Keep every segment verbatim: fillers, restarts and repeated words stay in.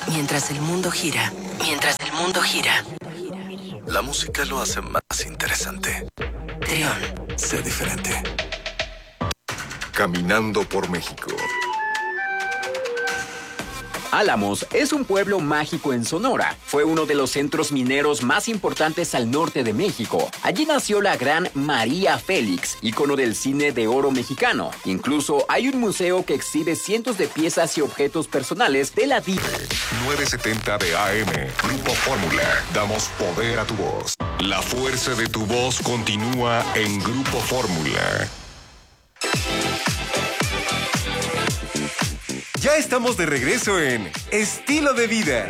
Mientras el mundo gira, mientras el mundo gira. La música lo hace más interesante. Trión. Sé diferente. Caminando por México. Álamos es un pueblo mágico en Sonora. Fue uno de los centros mineros más importantes al norte de México. Allí nació la gran María Félix, ícono del cine de oro mexicano. Incluso hay un museo que exhibe cientos de piezas y objetos personales de la diva. novecientos setenta de A M, Grupo Fórmula. Damos poder a tu voz. La fuerza de tu voz continúa en Grupo Fórmula. Ya estamos de regreso en Estilo de Vida.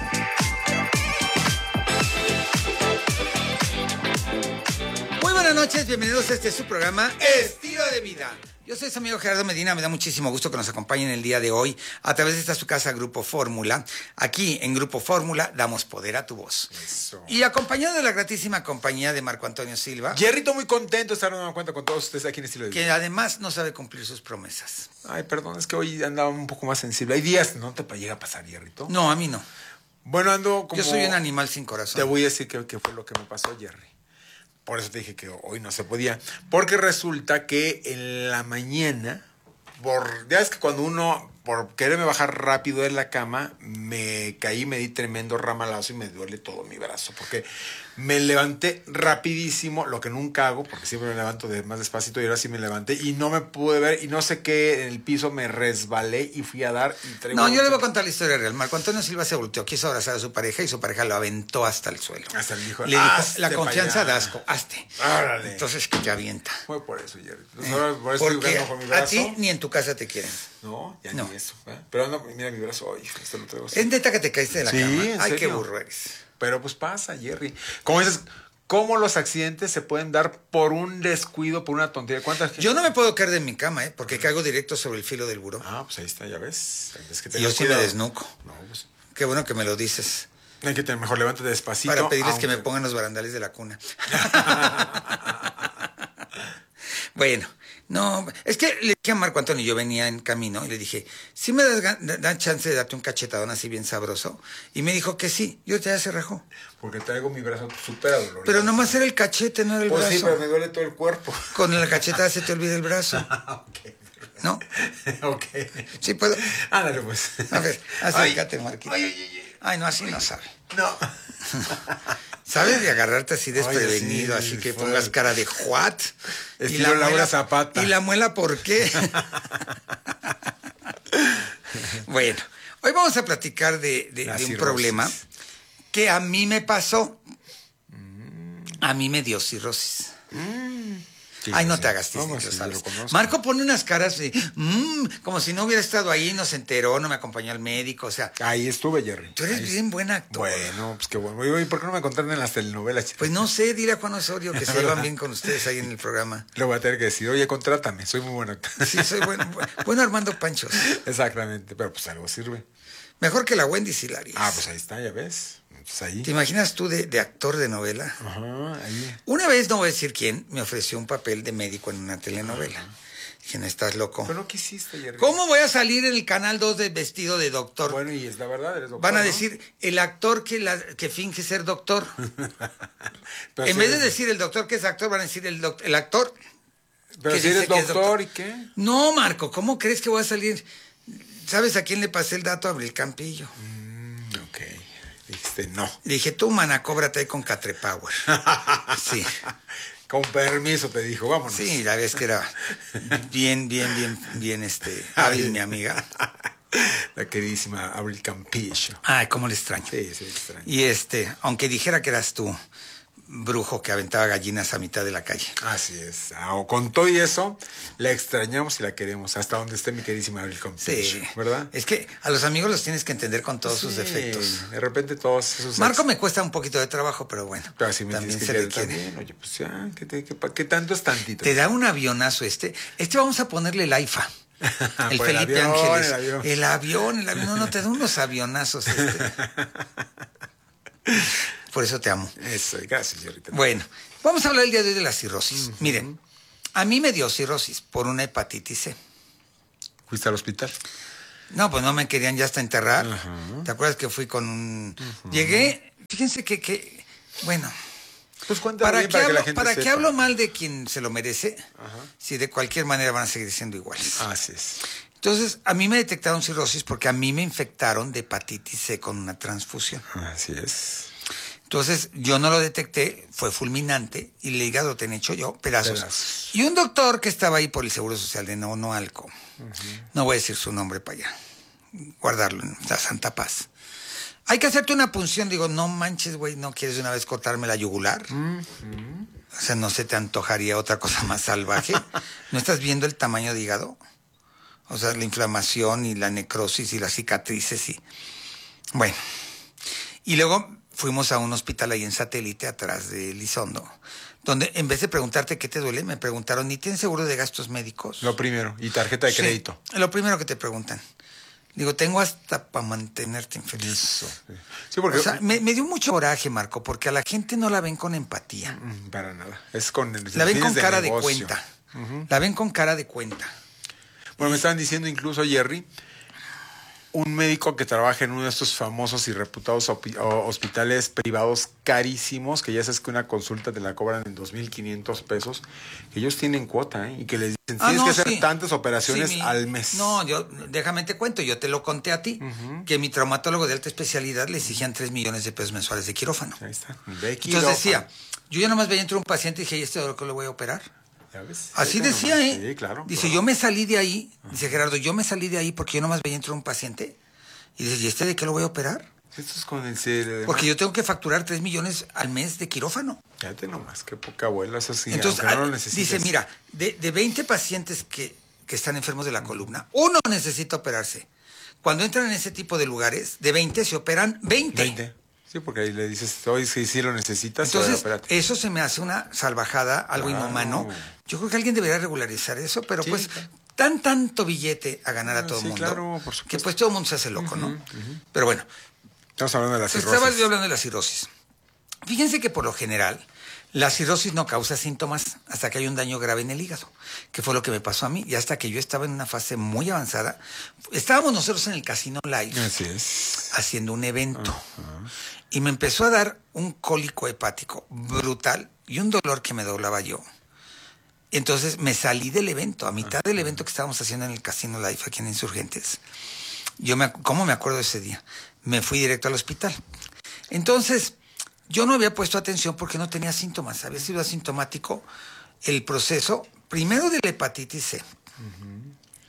Muy buenas noches, bienvenidos a este su programa Estilo de Vida. Yo soy su amigo Gerardo Medina, me da muchísimo gusto que nos acompañen el día de hoy a través de esta su casa Grupo Fórmula. Aquí en Grupo Fórmula damos poder a tu voz. Eso. Y acompañado de la gratísima compañía de Marco Antonio Silva. Jerrito, muy contento de estar dando cuenta con todos ustedes aquí en Estilo de Vida. Que además no sabe cumplir sus promesas. Ay, perdón, es que hoy andaba un poco más sensible. Hay días, ¿no te llega a pasar, Jerrito? No, a mí no. Bueno, ando como... Yo soy un animal sin corazón. Te voy a decir qué fue lo que me pasó, Jerry. Por eso te dije que hoy no se podía. Porque resulta que en la mañana, por ya es que cuando uno, por quererme bajar rápido de la cama, me caí, me di tremendo ramalazo y me duele todo mi brazo. Porque me levanté rapidísimo, lo que nunca hago, porque siempre me levanto de más despacito y ahora sí me levanté y no me pude ver y no sé qué, en el piso me resbalé y fui a dar y traigo... No, yo le voy a contar la historia real. Marco Antonio Silva se volteó, quiso abrazar a su pareja y su pareja lo aventó hasta el suelo. Hasta el dijo, le dijo, "Hazte la confianza pa' da allá". asco, hazte. Órale. Entonces que te avienta. Fue por eso, Jerry. Eh, Ahora por eso estoy Porque jugando con mi a brazo. ti ni en tu casa te quieren. No, ya No. ni eso. ¿eh? Pero ando, mira mi brazo hoy, esto lo traigo así. Es neta que te caíste de la Sí, cama. ¿en Ay, qué serio? burro eres. Pero pues pasa, Jerry. Como dices, ¿cómo los accidentes se pueden dar por un descuido, por una tontería? ¿Cuántas gente? Yo no me puedo caer de mi cama, ¿eh? Porque caigo directo sobre el filo del buró. Ah, pues ahí está, ya ves. Es que Y yo tengas sí me cuidado. desnuco. No, pues Qué bueno que me lo dices. hay que tener mejor levántate despacito. Para pedirles que me aunque- pongan los barandales de la cuna. Bueno, no, es que le dije a Marco Antonio, yo venía en camino y le dije, ¿sí me das gan- dan chance de darte un cachetadón así bien sabroso? Y me dijo que sí, yo ya se rajó. Porque traigo mi brazo súper dolorido. Pero nomás era el cachete, no era el Pues sí, brazo. pero me duele todo el cuerpo. Con la cachetada se te olvida el brazo. Ok. ¿No? Ok. Sí puedo. Ándale, pues. A ver, acércate, Marquito. Ay, ay, ay, ay. Ay, no, así no sabe. No. ¿Sabes de agarrarte así desprevenido, Ay, sí, así que fue. pongas cara de what? Estilo Laura Zapata. ¿Y la muela por qué? Bueno, hoy vamos a platicar de, de- La de un cirrosis. problema que a mí me pasó. A mí me dio cirrosis. Sí, Ay, no sí. te hagas No, tísico, sí, yo ¿sabes? lo conozco. Marco pone unas caras de... mm, como si no hubiera estado ahí, no se enteró, no me acompañó al médico, o sea... Ahí estuve, Jerry. Tú eres Ahí bien buen actor. Bueno, pues qué bueno. ¿Y por qué no me contaron en las telenovelas? Pues no sé, dile a Juan Osorio que se llevan bien con ustedes ahí en el programa. Le voy a tener que decir, oye, contrátame, soy muy buen actor. Sí, soy bueno, bueno Armando Panchos. Exactamente, pero pues algo sirve. Mejor que la Wendy Silarias. Ah, pues ahí está, ya ves. Pues ahí. ¿Te imaginas tú de, de actor de novela? Ajá, ahí. Una vez, no voy a decir quién, me ofreció un papel de médico en una telenovela. Dije, no estás loco. Pero no quisiste, Jerry. ¿Cómo voy a salir en el Canal dos de vestido de doctor? Bueno, y es la verdad, eres doctor, Van a ¿no? decir, el actor que, la, que finge ser doctor. Pero En si vez de eres- decir el doctor que es actor, van a decir el, doc- el actor. Pero que si dice eres que es doctor, ¿y qué? No, Marco, ¿cómo crees que voy a salir? ¿Sabes a quién le pasé el dato? A Abril Campillo. Mm, ok. Dijiste no. Le dije, tú, mana, cóbrate ahí con Catrepower. Sí. Con permiso te dijo, vámonos. Sí, la vez que era bien, bien, bien, bien, este, hábil mi amiga. La queridísima Abril Campillo. Ay, cómo le extraño. Sí, sí, extraño. Y este, aunque dijera que eras tú, brujo que aventaba gallinas a mitad de la calle. Así es. Ah, o con todo y eso, la extrañamos y la queremos. Hasta donde esté mi queridísima Abril Campillo. Sí. ¿Verdad? Es que a los amigos los tienes que entender con todos sus Sí, defectos. De repente todos esos... Marco ex- me cuesta un poquito de trabajo, pero bueno, Pero así me también tienes se que le querer quiere. también. Oye, pues ya, ¿qué, te- qué, pa- qué tanto es tantito? Te da un avionazo este. Este vamos a ponerle el AIFA. El Por el Felipe avión, Ángeles. el avión. El avión, el avión. No, no, te da unos avionazos este. Por eso te amo. Eso, gracias, señorita. Bueno, vamos a hablar el día de hoy de la cirrosis. Miren, a mí me dio cirrosis por una hepatitis C. ¿Fuiste al hospital? No, pues no me querían ya hasta enterrar. Ajá. ¿Te acuerdas que fui con un... Uh-huh. Llegué, fíjense que, que bueno... Pues cuéntame ¿Para, bien qué, para, hablo, que la gente ¿para sepa. qué hablo mal de quien se lo merece? Ajá. Si de cualquier manera van a seguir siendo iguales. Así es. Entonces, a mí me detectaron cirrosis porque a mí me infectaron de hepatitis C con una transfusión. Así es. Entonces, yo no lo detecté, fue fulminante, y el hígado lo tenía hecho yo, pedazos. Pedazos. Y un doctor que estaba ahí por el Seguro Social de Nonoalco, uh-huh. no voy a decir su nombre para allá, guardarlo en la Santa Paz. Hay que hacerte una punción. Digo, no manches, güey, ¿no quieres de una vez cortarme la yugular? Uh-huh. O sea, ¿no se te antojaría otra cosa más salvaje? ¿No estás viendo el tamaño de hígado? O sea, la inflamación y la necrosis y las cicatrices y... Bueno. Y luego fuimos a un hospital ahí en Satélite, atrás de Elizondo, donde en vez de preguntarte qué te duele, me preguntaron, ¿y tienes seguro de gastos médicos? Lo primero. Y tarjeta de Sí, crédito. Lo primero que te preguntan. Digo, tengo hasta para mantenerte infeliz. Eso. Sí, porque... O sea, me, me dio mucho coraje, Marco, porque a la gente no la ven con empatía. Para nada. Es con... La ven con de cara negocio. de cuenta. Uh-huh. La ven con cara de cuenta. Bueno, me estaban diciendo incluso, Jerry, un médico que trabaja en uno de estos famosos y reputados hospitales privados carísimos, que ya sabes que una consulta te la cobran en dos mil quinientos pesos, que ellos tienen cuota, ¿eh? Y que les dicen, Ah, tienes no, que hacer sí. tantas operaciones Sí, mi- al mes. No, yo, déjame te cuento, yo te lo conté a ti, uh-huh. que mi traumatólogo de alta especialidad le exigían tres millones de pesos mensuales de quirófano. Ahí está. De Entonces quirófano. decía, yo ya nomás veía entrar un paciente y dije, ¿y este dolor que le voy a operar? ¿Ya ves? Así Ahí está decía, nomás. ¿eh? Sí, claro. Dice, claro. yo me salí de ahí, dice Gerardo, yo me salí de ahí porque yo nomás veía entrar un paciente. Y dice, ¿y este de qué lo voy a operar? Esto es con el C D. Porque yo tengo que facturar tres millones al mes de quirófano. Fíjate nomás, qué poca abuela, eso sí, Entonces, aunque no ah, lo necesites. dice, mira, de, de veinte pacientes que, que están enfermos de la columna, uno necesita operarse. Cuando entran en ese tipo de lugares, de veinte se operan veinte. veinte. Sí, porque ahí le dices, hoy si sí lo necesitas, Entonces, espérate. eso se me hace una salvajada, algo Claro. inhumano. Yo creo que alguien debería regularizar eso, pero Sí, pues claro. dan tanto billete a ganar a todo el Sí, mundo, claro, por supuesto. que pues todo el mundo se hace loco, ¿no? Ujú, ujú. Pero bueno, Estamos hablando de la cirrosis. estaba yo hablando de la cirrosis. Fíjense que por lo general, la cirrosis no causa síntomas hasta que hay un daño grave en el hígado, que fue lo que me pasó a mí, y hasta que yo estaba en una fase muy avanzada. Estábamos nosotros en el Casino Live Así es. haciendo un evento, y me empezó a dar un cólico hepático brutal y un dolor que me doblaba yo. Entonces me salí del evento, a mitad del evento que estábamos haciendo en el Casino Live aquí en Insurgentes. Yo me, ¿cómo me acuerdo de ese día? Me fui directo al hospital. Entonces, yo no había puesto atención porque no tenía síntomas. Había sido asintomático el proceso, primero de la hepatitis C uh-huh.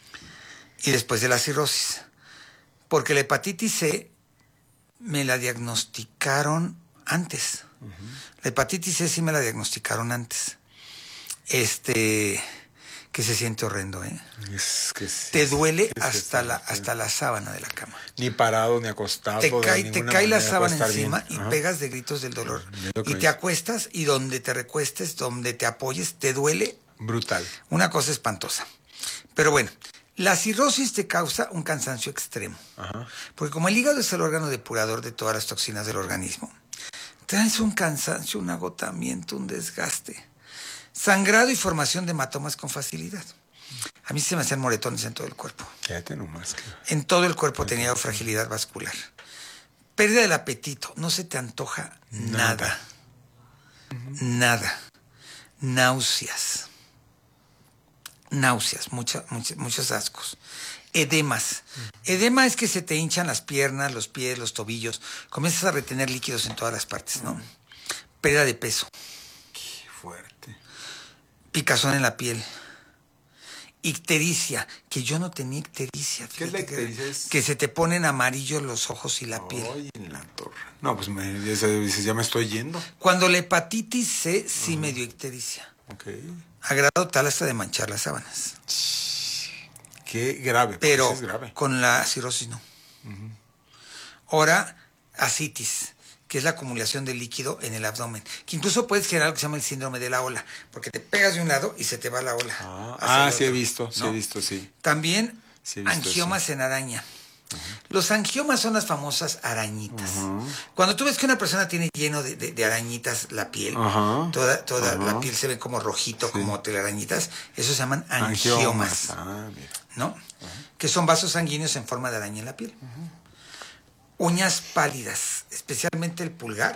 y después de la cirrosis. Porque la hepatitis C me la diagnosticaron antes. Uh-huh. La hepatitis C sí me la diagnosticaron antes. Este, que se siente horrendo, ¿eh? Es que sí, te duele es hasta que la sí. hasta la sábana de la cama. Ni parado, ni acostado. Te cae, de te ninguna cae la manera sábana puede estar encima bien. y Ajá. pegas de gritos del dolor. Lo que Y es. te acuestas y donde te recuestes, donde te apoyes, te duele. Brutal. Una cosa espantosa. Pero bueno, la cirrosis te causa un cansancio extremo. Ajá. Porque como el hígado es el órgano depurador de todas las toxinas del organismo, traes un cansancio, un agotamiento, un desgaste. Sangrado y formación de hematomas con facilidad. A mí se me hacían moretones en todo el cuerpo. Quédate nomás. Que... En todo el cuerpo tenía fragilidad vascular. Pérdida del apetito. No se te antoja nada. Nada. Uh-huh. Nada. Náuseas. Náuseas. Mucha, mucha, muchos ascos. Edemas. Uh-huh. Edema es que se te hinchan las piernas, los pies, los tobillos. Comienzas a retener líquidos en todas las partes, ¿no? Uh-huh. Pérdida de peso. Qué fuerte. Picazón en la piel. Ictericia, que yo no tenía ictericia. ¿Qué es la ictericia? Que, es... que se te ponen amarillos los ojos y la Ay, piel. Ay, en la torre. No, pues me dices, ya me estoy yendo. Cuando la hepatitis C sí uh-huh. me dio ictericia. Ok. A grado tal hasta de manchar las sábanas. Qué grave. Pero es grave. Con la cirrosis no. Uh-huh. Ahora, ascitis, que es la acumulación de líquido en el abdomen, que incluso puedes generar lo que se llama el síndrome de la ola, porque te pegas de un lado y se te va la ola. Ah, ah sí he visto, ¿no? sí he visto, sí. También sí he visto angiomas eso. en araña. Uh-huh. Los angiomas son las famosas arañitas. Uh-huh. Cuando tú ves que una persona tiene lleno de, de, de arañitas la piel, uh-huh. toda, toda uh-huh. la piel se ve como rojito, sí. como telarañitas, eso se llaman angiomas. angiomas. Ah, mira. ¿no? Uh-huh. Que son vasos sanguíneos en forma de araña en la piel. Uh-huh. Uñas pálidas, especialmente el pulgar,